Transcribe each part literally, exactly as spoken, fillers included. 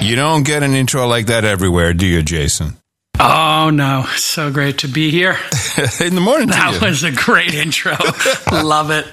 You don't get an intro like that everywhere, do you, Jason? Oh, no. So great to be here. In the morning, That was a great intro. Love it.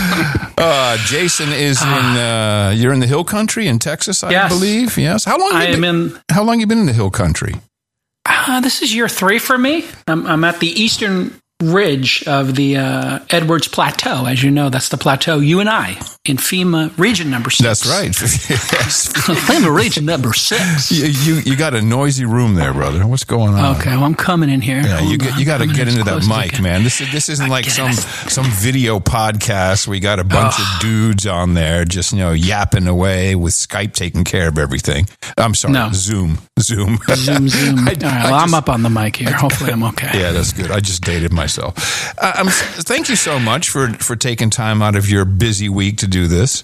Uh, Jason is in, uh, you're in the Hill Country in Texas, I yes. believe. Yes. How long have I you am been, in. How long have you been in the Hill Country? Uh, this is year three for me. I'm, I'm at the eastern ridge of the uh, Edwards Plateau. As you know, that's the plateau you and I in FEMA region number six. That's right. Yes. FEMA region number six. You, you you got a noisy room there, brother. What's going on? Okay, well, I'm coming in here. Yeah, you get, you got to get into that mic, man. This is this isn't I like get some it. some video podcast. We got a bunch Oh. of dudes on there just, you know, yapping away with Skype taking care of everything. I'm sorry, No. Zoom, Zoom, Zoom, zoom. I- All right, I well, I'm just- up on the mic here. Hopefully I'm okay. Yeah, that's good. I just dated myself. Uh, I'm, thank you so much for, for taking time out of your busy week to do this.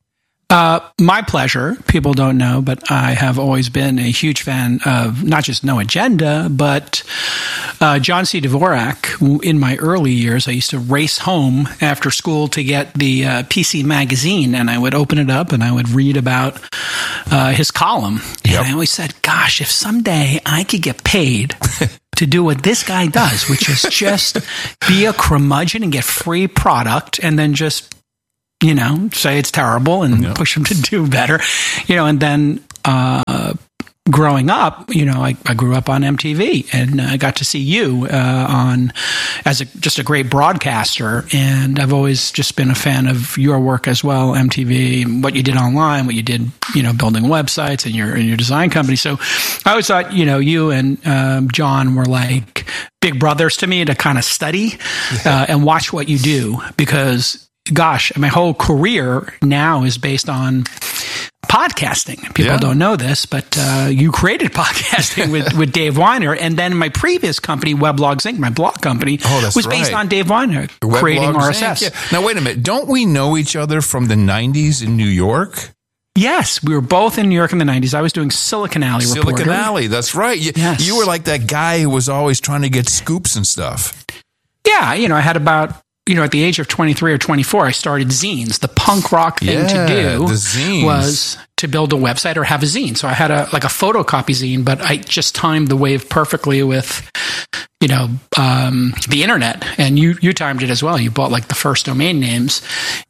Uh, my pleasure. People don't know, but I have always been a huge fan of not just No Agenda, but uh, John C. Dvorak. In my early years, I used to race home after school to get the uh, P C magazine, and I would open it up and I would read about uh, his column. And Yep. I always said, gosh, if someday I could get paid to do what this guy does, which is just be a curmudgeon and get free product and then just, you know, say it's terrible and Yeah. push him to do better, you know, and then, uh, growing up, you know, I, I grew up on M T V and I got to see you, uh, on as a, just a great broadcaster. And I've always just been a fan of your work as well, M T V, what you did online, what you did, you know, building websites and your, and your design company. So I always thought, you know, you and, um, John were like big brothers to me to kind of study, uh, and watch what you do because gosh, my whole career now is based on podcasting. People Yeah. don't know this, but uh, you created podcasting with, with Dave Weiner. And then my previous company, Weblogs Incorporated, my blog company, Oh, that's was based right. on Dave Weiner Weblogs creating R S S. Incorporated. Yeah. Now, wait a minute. Don't we know each other from the nineties in New York? Yes, we were both in New York in the nineties. I was doing Silicon Alley Silicon reporter. Alley. That's right. You, Yes. you were like that guy who was always trying to get scoops and stuff. Yeah, you know, I had about, you know, at the age of twenty-three or twenty-four, I started zines. The punk rock thing Yeah, to do the zines. was to build a website or have a zine. So I had a like a photocopy zine, but I just timed the wave perfectly with, you know, um, the internet. And you you timed it as well. You bought like the first domain names,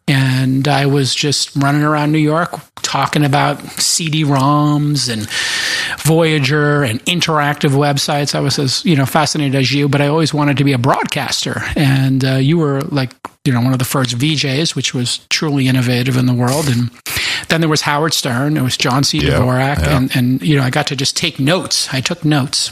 and I was just running around New York talking about C D ROMs and Voyager and interactive websites. I was as, you know, fascinated as you, but I always wanted to be a broadcaster. And uh, you were like, you know, one of the first V Js, which was truly innovative in the world. And then there was Howard Stern. There was John C. Yeah, Dvorak. yeah. And, and, you know, I got to just take notes. I took notes.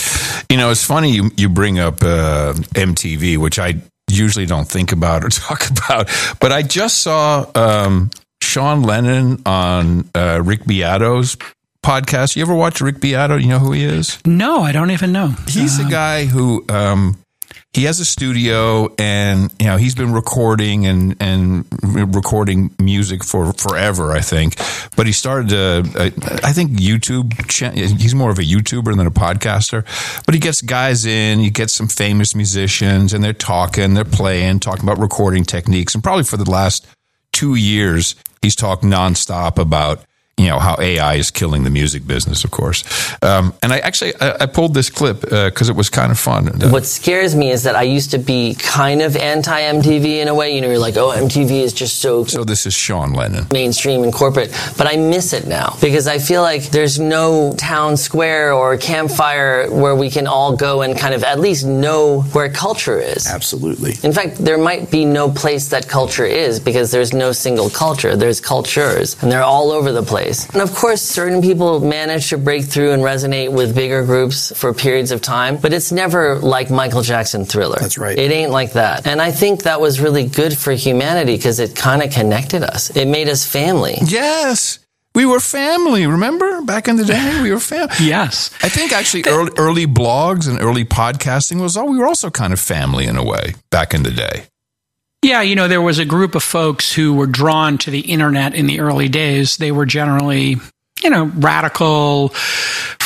You know, it's funny you, you bring up uh, M T V, which I usually don't think about or talk about, but I just saw um, Sean Lennon on uh, Rick Beato's podcast. You ever watch Rick Beato? You know who he is? No, I don't even know. He's Uh, a guy who um, he has a studio, and you know he's been recording and and recording music for forever, I think. But he started a, a I think YouTube. Cha- he's more of a YouTuber than a podcaster. But he gets guys in, he gets some famous musicians, and they're talking, they're playing, talking about recording techniques, and probably for the last two years, he's talked nonstop about, you know, how A I is killing the music business, of course. Um, and I actually, I, I pulled this clip because uh, it was kind of fun. Uh, What scares me is that I used to be kind of anti-M T V in a way. You know, you're like, oh, M T V is just so so this is Sean Lennon. mainstream and corporate. But I miss it now because I feel like there's no town square or campfire where we can all go and kind of at least know where culture is. Absolutely. In fact, there might be no place that culture is because there's no single culture. There's cultures, and they're all over the place. And of course, certain people manage to break through and resonate with bigger groups for periods of time, but it's never like Michael Jackson Thriller. That's right. It ain't like that. And I think that was really good for humanity because it kind of connected us. It made us family. Yes. We were family, remember? Back in the day, we were family. Yes. I think actually early, early blogs and early podcasting was, oh, we were also kind of family in a way back in the day. Yeah, you know, there was a group of folks who were drawn to the internet in the early days. They were generally, you know, radical,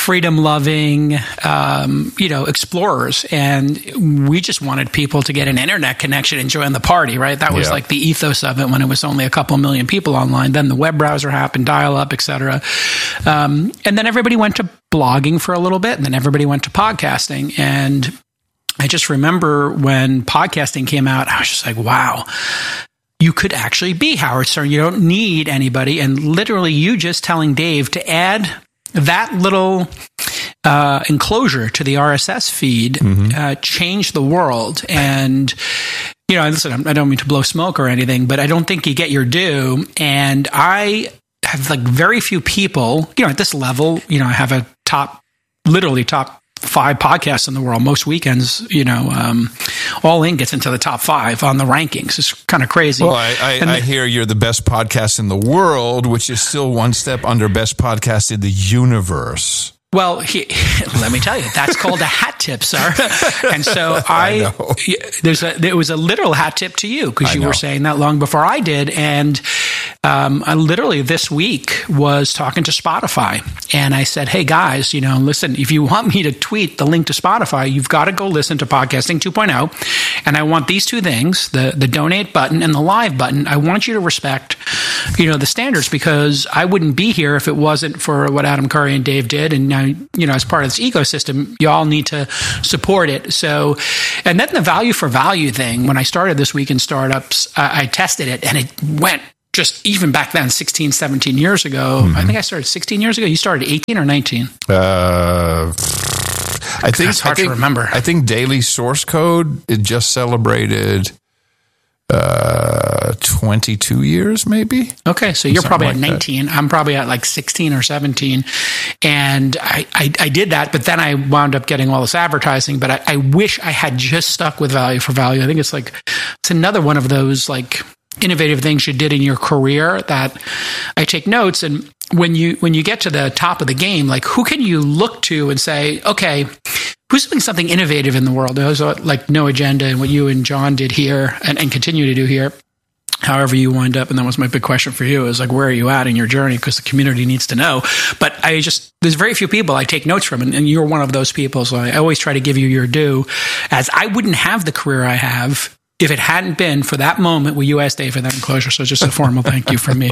freedom-loving, um, you know, explorers, and we just wanted people to get an internet connection and join the party, right? That was yeah. like the ethos of it when it was only a couple million people online. Then the web browser happened, dial-up, et cetera. Um, and then everybody went to blogging for a little bit, and then everybody went to podcasting. And I just remember when podcasting came out, I was just like, wow. You could actually be Howard Stern. You don't need anybody. And literally you just telling Dave to add that little uh, enclosure to the R S S feed mm-hmm. uh, changed the world. And, you know, listen, I don't mean to blow smoke or anything, but I don't think you get your due. And I have like very few people, you know, at this level, you know, I have a top, literally top five podcasts in the world. Most weekends, you know, um, All In gets into the top five on the rankings. It's kind of crazy. Well, I, I, I hear you're the best podcast in the world, which is still one step under best podcast in the universe. Well, he, let me tell you, that's called a hat tip, sir. And so I, I there's a, there was a literal hat tip to you because you know. were saying that long before I did. And um, I literally this week was talking to Spotify and I said, hey guys, you know, listen, if you want me to tweet the link to Spotify, you've got to go listen to Podcasting two point oh. And I want these two things, the, the donate button and the live button. I want you to respect, you know, the standards because I wouldn't be here if it wasn't for what Adam Curry and Dave did. And now, you know, as part of this ecosystem, you all need to support it. So, and then the value for value thing, when I started This Week in Startups, uh, I tested it and it went just even back then, sixteen, seventeen years ago. Mm-hmm. I think I started sixteen years ago. You started eighteen or nineteen? Uh, I think it's hard I think, to remember. I think Daily Source Code, it just celebrated uh, twenty-two years, maybe. Okay, so you're Something probably like at nineteen. That. I'm probably at like sixteen or seventeen. And I, I, I did that, but then I wound up getting all this advertising. But I, I wish I had just stuck with value for value. I think it's like, it's another one of those like innovative things you did in your career that I take notes. And when you when you get to the top of the game, like who can you look to and say, okay, who's doing something innovative in the world? There's like No Agenda and what you and John did here and, and continue to do here. However you wind up, and that was my big question for you, is like, where are you at in your journey? Because the community needs to know. But I just, there's very few people I take notes from, and, and you're one of those people. So I always try to give you your due, as I wouldn't have the career I have if it hadn't been for that moment where you asked Dave for that enclosure. So just a formal thank you from me.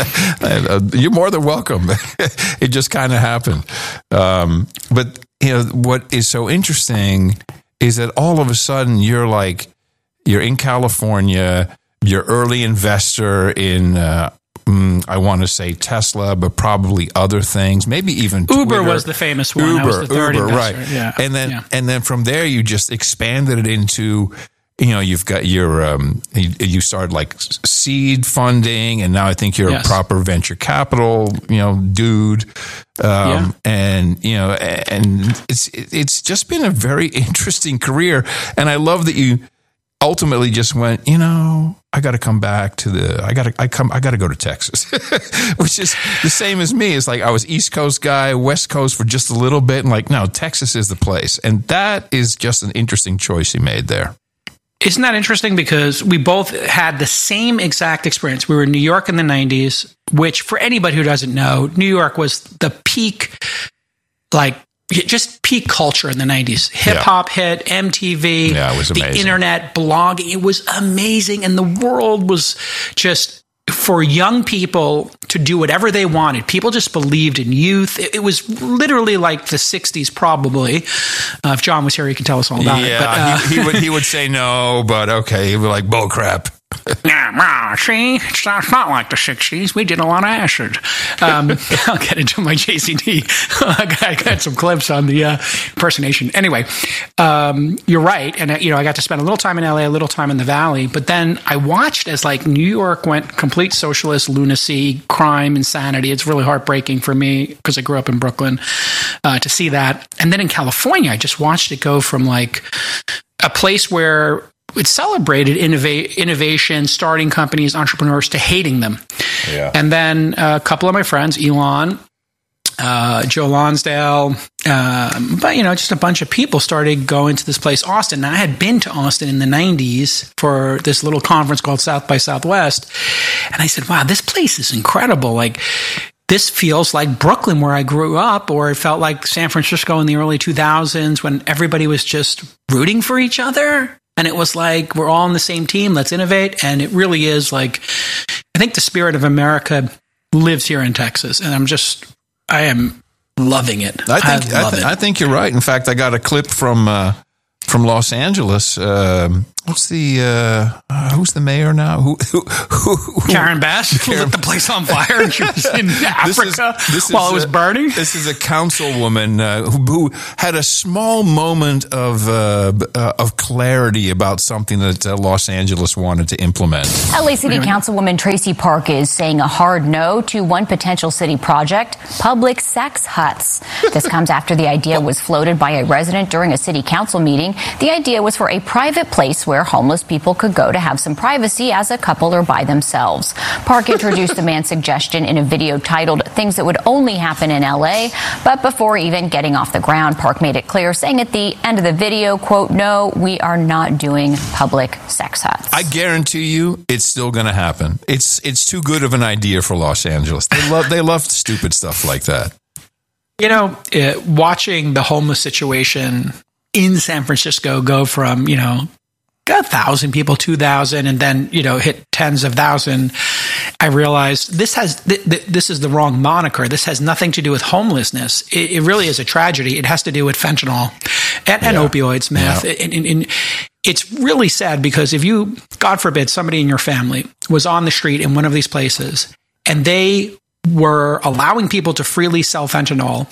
You're more than welcome. It just kind of happened. Um, but, you know, what is so interesting is that all of a sudden you're like, you're in California, you're early investor in, uh, mm, I want to say Tesla, but probably other things, maybe even Uber Twitter. was the famous one. Uber, I was the third Uber, investor. right. Yeah. And then, yeah. and then from there, you just expanded it into, you know, you've got your, um, you, you started like seed funding, and now I think you're yes. a proper venture capital, you know, dude. Um, yeah. and, you know, and it's, it's just been a very interesting career. And I love that you ultimately just went, you know, I got to come back to the, I got to, I come, I got to go to Texas, which is the same as me. It's like I was East Coast guy, West Coast for just a little bit. And like, no, Texas is the place. And that is just an interesting choice you made there. Isn't that interesting? Because we both had the same exact experience. We were in New York in the nineties, which for anybody who doesn't know, New York was the peak, like just peak culture in the nineties. Hip hop yeah. hit, M T V, yeah, it was the amazing. Internet, blogging. It was amazing. And the world was just for young people to do whatever they wanted. People just believed in youth. It, it was literally like the sixties, probably. Uh, if John was here, he could tell us all about yeah, it. But, uh, he, he would he would say no, but okay, he'd be like, bull crap. Yeah, see, it's not, it's not like the sixties. We did a lot of acid. Um, I'll get into my J C D. I got some clips on the uh, impersonation. Anyway, um, you're right. And, uh, you know, I got to spend a little time in L A, a little time in the Valley. But then I watched as, like, New York went complete socialist lunacy, crime, insanity. It's really heartbreaking for me because I grew up in Brooklyn uh, to see that. And then in California, I just watched it go from, like, a place where it celebrated innova- innovation, starting companies, entrepreneurs, to hating them. Yeah. And then a couple of my friends, Elon, uh, Joe Lonsdale, um, but, you know, just a bunch of people started going to this place, Austin. Now, I had been to Austin in the nineties for this little conference called South by Southwest. And I said, wow, this place is incredible. Like, this feels like Brooklyn where I grew up, or it felt like San Francisco in the early two thousands when everybody was just rooting for each other. And it was like, we're all on the same team. Let's innovate. And it really is like, I think the spirit of America lives here in Texas. And I'm just, I am loving it. I think, I, I, love th- it. I think you're right. In fact, I got a clip from, uh, from Los Angeles. Um, what's the, uh, uh, who's the mayor now? Who, who, who, who Karen Bass Karen- lit the place on fire and she was in Africa This is- this is while it was a- burning. This is a councilwoman uh, who, who had a small moment of uh, uh, of clarity about something that uh, Los Angeles wanted to implement. L A City Councilwoman Tracy Park is saying a hard no to one potential city project, public sex huts. This comes after the idea was floated by a resident during a city council meeting. The idea was for a private place where homeless people could go to have some privacy as a couple or by themselves. Park introduced the man's suggestion in a video titled Things That Would Only Happen in L A. But before even getting off the ground, Park made it clear, saying at the end of the video, quote, no, we are not doing public sex huts. I guarantee you, it's still going to happen. It's it's too good of an idea for Los Angeles. They love they love stupid stuff like that. You know, uh, watching the homeless situation in San Francisco go from, you know, a thousand people, two thousand, and then, you know, hit tens of thousand, I realized this has, th- th- this is the wrong moniker. This has nothing to do with homelessness. It, it really is a tragedy. It has to do with fentanyl and, and Yeah. opioids, meth. Yeah. And, and, and it's really sad because if you, God forbid, somebody in your family was on the street in one of these places and they were allowing people to freely sell fentanyl